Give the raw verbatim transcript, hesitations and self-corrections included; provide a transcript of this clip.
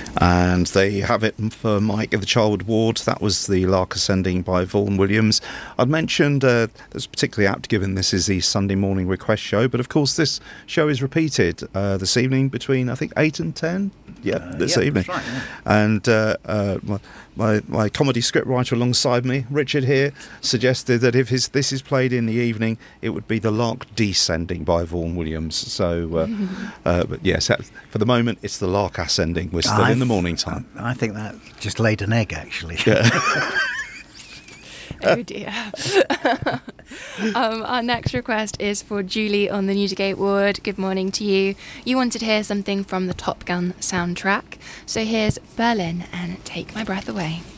And there you have it for Mike the Child Ward. That was The Lark Ascending by Vaughan Williams. I'd mentioned uh, that's particularly apt given this is the Sunday morning request show, but of course this show is repeated uh, this evening between I think eight and ten. Yep, uh, this yep, evening. That's right, yeah. And uh, uh, my, my my comedy scriptwriter alongside me, Richard here, suggested that if his this is played in the evening, it would be The Lark Descending by Vaughan Williams. So, uh, uh, but yes, for the moment, it's The Lark Ascending. We're still I've, in the morning time. I think that just laid an egg, actually. Yeah. Oh dear. um, our next request is for Julie on the Newdigate ward. Good morning to you. You wanted to hear something from the Top Gun soundtrack. So here's Berlin and Take My Breath Away.